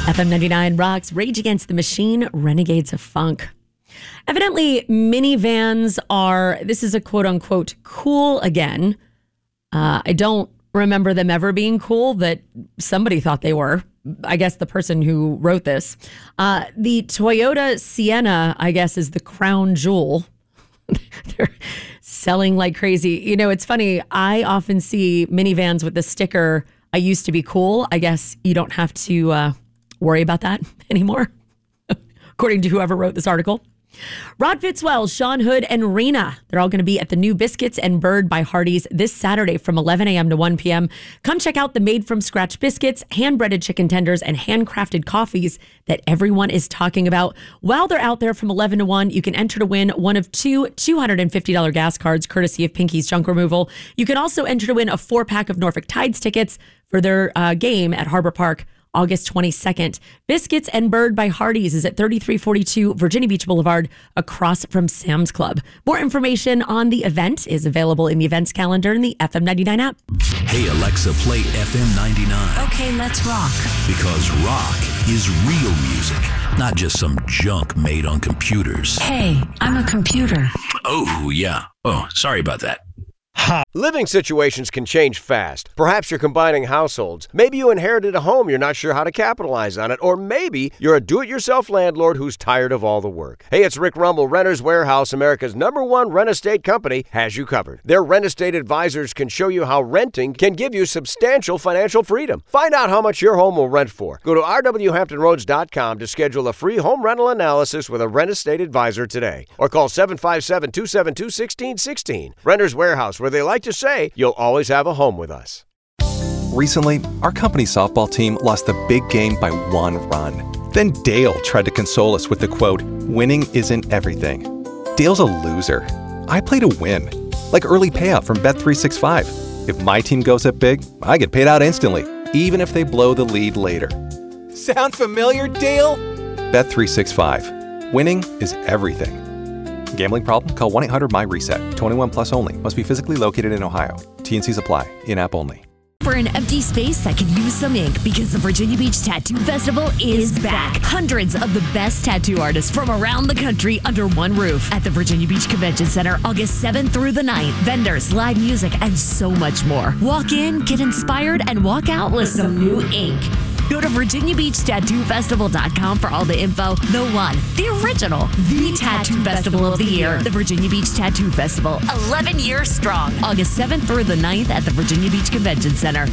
FM 99 rocks Rage Against the Machine, Renegades of Funk. Evidently, minivans this is a quote unquote cool again. I don't remember them ever being cool, but somebody thought they were. I guess the person who wrote this. The Toyota Sienna, I guess, is the crown jewel. They're selling like crazy. You know, it's funny. I often see minivans with the sticker, I used to be cool. I guess you don't have to worry about that anymore, according to whoever wrote this article. Rod Fitzwell, Sean Hood, and Rena. They're all going to be at the new Biscuits and Bird by Hardee's this Saturday from 11 a.m. to 1 p.m. Come check out the made-from-scratch biscuits, hand-breaded chicken tenders, and handcrafted coffees that everyone is talking about. While they're out there from 11 to 1, you can enter to win one of two $250 gas cards, courtesy of Pinky's Junk Removal. You can also enter to win a 4-pack of Norfolk Tides tickets for their game at Harbor Park August 22nd. Biscuits and Bird by Hardee's is at 3342 Virginia Beach Boulevard, across from Sam's Club. More information on the event is available in the events calendar in the FM 99 app. Hey, Alexa, play FM 99. Okay, let's rock. Because rock is real music, not just some junk made on computers. Hey, I'm a computer. Oh, yeah. Oh, sorry about that. Living situations can change fast. Perhaps you're combining households. Maybe you inherited a home you're not sure how to capitalize on it. Or maybe you're a do-it-yourself landlord who's tired of all the work. Hey, it's Rick Rumble. Renters Warehouse, America's #1 rent estate company, has you covered. Their rent estate advisors can show you how renting can give you substantial financial freedom. Find out how much your home will rent for. Go to rwhamptonroads.com to schedule a free home rental analysis with a rent estate advisor today. Or call 757-272-1616. Renters Warehouse, where they like to say, you'll always have a home with us. Recently, our company softball team lost the big game by 1 run. Then Dale tried to console us with the quote, "Winning isn't everything." Dale's a loser. I play to win, like early payout from Bet365. If my team goes up big, I get paid out instantly, even if they blow the lead later. Sound familiar, Dale? Bet365. Winning is everything. Gambling problem? Call 1-800-MY-RESET. 21 plus only. Must be physically located in Ohio. T&Cs apply. In-app only. For an empty space that could use some ink, because the Virginia Beach Tattoo Festival is back. Hundreds of the best tattoo artists from around the country under one roof at the Virginia Beach Convention Center, August 7th through the 9th. Vendors, live music, and so much more. Walk in, get inspired, and walk out with some new ink. Go to VirginiaBeachTattooFestival.com for all the info. The one, the original, the Tattoo Festival of the Year. The Virginia Beach Tattoo Festival, 11 years strong. August 7th through the 9th at the Virginia Beach Convention Center.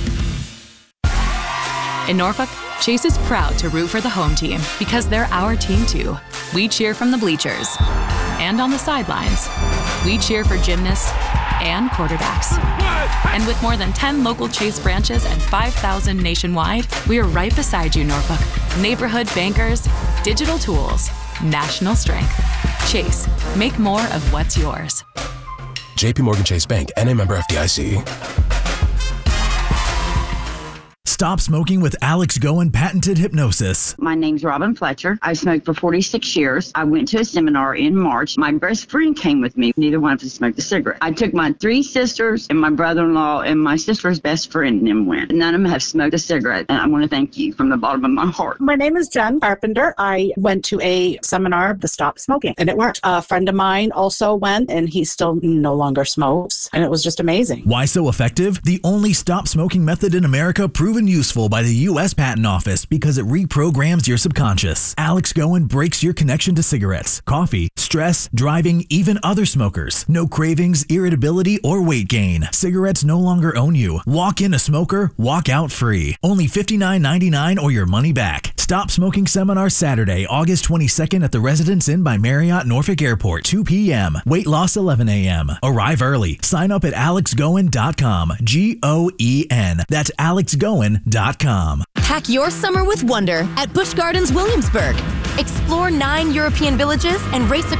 In Norfolk, Chase is proud to root for the home team because they're our team too. We cheer from the bleachers and on the sidelines. We cheer for gymnasts and quarterbacks. And with more than 10 local Chase branches and 5,000 nationwide, we are right beside you, Norfolk. Neighborhood bankers, digital tools, national strength. Chase, make more of what's yours. JP Morgan Chase Bank, N.A. member FDIC. Stop smoking with Alex Goen patented hypnosis. My name's Robin Fletcher. I smoked for 46 years. I went to a seminar in March. My best friend came with me. Neither one of us smoked a cigarette. I took my 3 sisters and my brother-in-law and my sister's best friend and them went. None of them have smoked a cigarette. And I want to thank you from the bottom of my heart. My name is Jen Carpenter. I went to a seminar to stop smoking and it worked. A friend of mine also went and he still no longer smokes. And it was just amazing. Why so effective? The only stop smoking method in America proven useful by the U.S. Patent Office because it reprograms your subconscious. Alex Goen breaks your connection to cigarettes, coffee, stress, driving, even other smokers. No cravings, irritability, or weight gain. Cigarettes no longer own you. Walk in a smoker, walk out free. Only $59.99 or your money back. Stop Smoking Seminar Saturday, August 22nd at the Residence Inn by Marriott Norfolk Airport, 2 p.m. Weight loss 11 a.m. Arrive early. Sign up at alexgoen.com. Goen. That's alexgoen.com. Pack your summer with wonder at Busch Gardens Williamsburg. Explore 9 European villages and race across